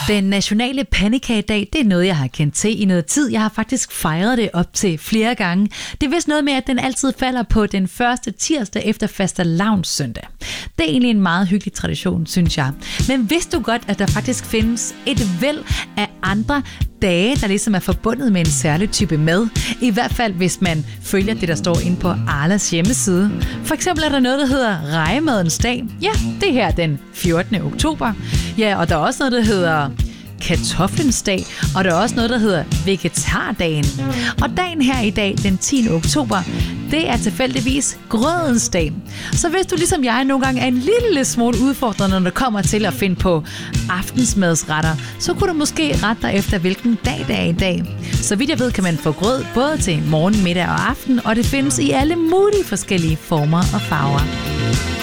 Den nationale pandekagedag, det er noget, jeg har kendt til i noget tid. Jeg har faktisk fejret det op til flere gange. Det er vist noget med, at den altid falder på den første tirsdag efter fastelavnssøndag. Det er egentlig en meget hyggelig tradition, synes jeg. Men vidste du godt, at der faktisk findes et væld af andre dage, der ligesom er forbundet med en særlig type mad? I hvert fald, hvis man følger det, der står inde på Arlas hjemmeside. For eksempel er der noget, der hedder rejemadens dag. Ja, det her den 14. oktober. Ja, og der er også noget, der hedder kartoflens dag, og der er også noget, der hedder vegetardagen. Og dagen her i dag, den 10. oktober, det er tilfældigvis grødens dag. Så hvis du ligesom jeg nogle gange er en lille smule udfordrende, når det kommer til at finde på aftensmadsretter, så kunne du måske rette dig efter, hvilken dag det er i dag. Så vidt jeg ved, kan man få grød både til morgen, middag og aften, og det findes i alle mulige forskellige former og farver.